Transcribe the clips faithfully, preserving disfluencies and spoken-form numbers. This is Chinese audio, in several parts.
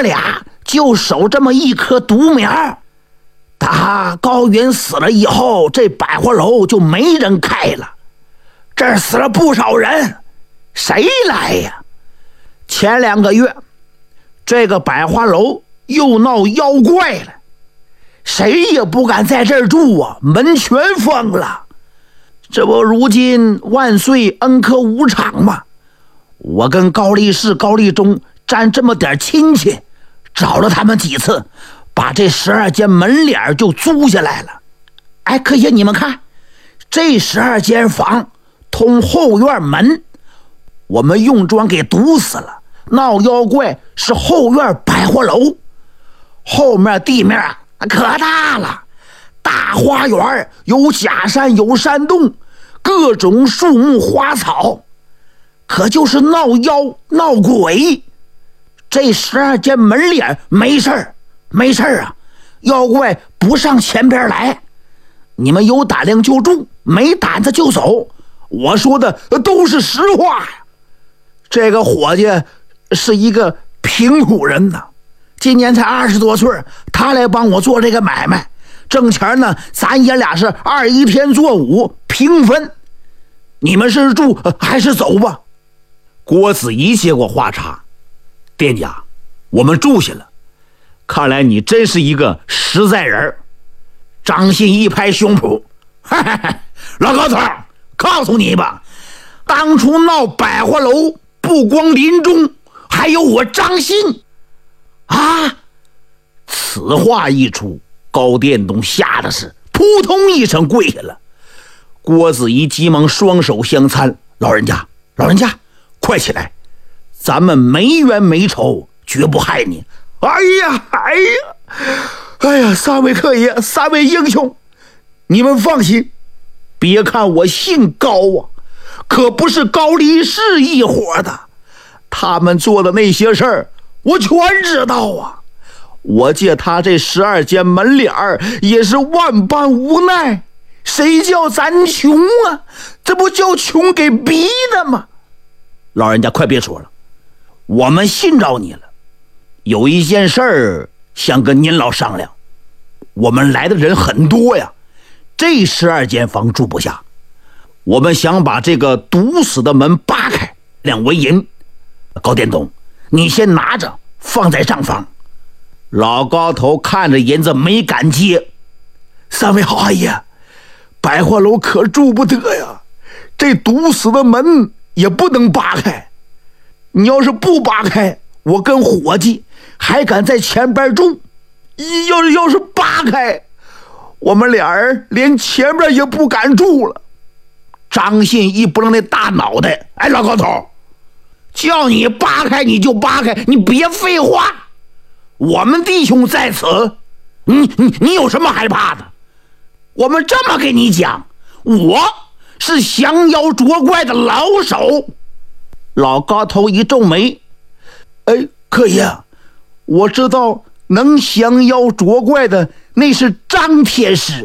俩就守这么一棵独苗。打高云死了以后，这百花楼就没人开了，这儿死了不少人，谁来呀？前两个月这个百花楼又闹妖怪了，谁也不敢在这儿住啊，门全封了。这不如今万岁恩科无常嘛，我跟高力士高力中沾这么点亲戚，找了他们几次，把这十二间门脸就租下来了。哎，可爷你们看，这十二间房通后院门，我们用砖给堵死了。闹妖怪是后院百花楼，后面地面可大了，大花园，有假山有山洞，各种树木花草，可就是闹妖闹鬼。这十二间门脸没事儿没事儿啊，妖怪不上前边来，你们有胆量就住，没胆子就走，我说的都是实话呀。这个伙计是一个平埔人呐，今年才二十多岁，他来帮我做这个买卖，挣钱呢，咱爷俩是二一天做五平分。你们是住还是走吧？ 郭子仪接过话茬，店家，我们住下了。看来你真是一个实在人。 张信一拍胸脯，嘿嘿嘿，老高头，告诉你吧，当初闹百花楼不光林中，还有我张信啊！此话一出，高殿东吓得是扑通一声跪下了。郭子仪急忙双手相参，老人家老人家快起来，咱们没冤没仇，绝不害你。哎呀哎呀哎呀，三位客爷，三位英雄，你们放心，别看我姓高啊，可不是高力士一伙的，他们做的那些事儿我全知道啊。我借他这十二间门脸儿也是万般无奈，谁叫咱穷啊，这不叫穷给逼的吗？老人家快别说了，我们信着你了，有一件事儿想跟您老商量。我们来的人很多呀，这十二间房住不下，我们想把这个堵死的门扒开，两为银。高殿东，你先拿着放在账房。老高头看着银子没敢接。三位好阿爷，百花楼可住不得呀，这堵死的门也不能扒开，你要是不扒开，我跟伙计还敢在前边住，要是要是扒开，我们俩人连前边也不敢住了。张信一拨那大脑袋，哎，老高头，叫你扒开你就扒开，你别废话，我们弟兄在此，你你你有什么害怕的？我们这么跟你讲，我是降妖捉怪的老手。老高头一皱眉，哎，客爷，我知道能降妖捉怪的那是张天师，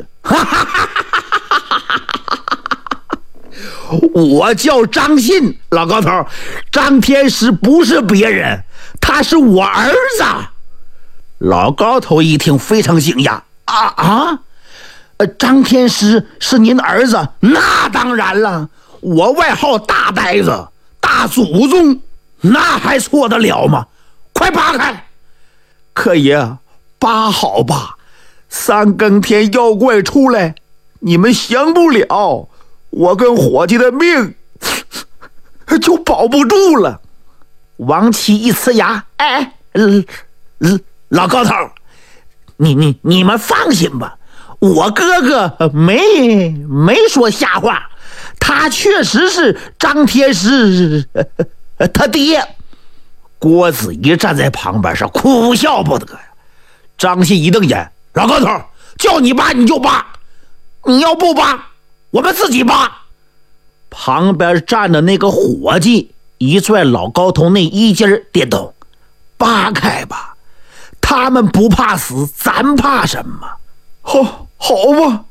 我叫张信。老高头，张天师不是别人，他是我儿子。老高头一听非常惊讶，啊啊，呃，张天师是您儿子？那当然了，我外号大呆子，大祖宗，那还错得了吗？快扒开！客爷，扒好吧，三更天妖怪出来，你们降不了，我跟伙计的命就保不住了。王七一呲牙，哎，呃呃老高头，你你你们放心吧，我哥哥没没说瞎话，他确实是张天师他爹。郭子仪站在旁边是哭笑不得呀。张信一瞪眼，老高头，叫你扒你就扒，你要不扒，我们自己扒。旁边站的那个伙计一拽老高头那衣襟，点头，扒开吧，他们不怕死，咱怕什么？好，好吧。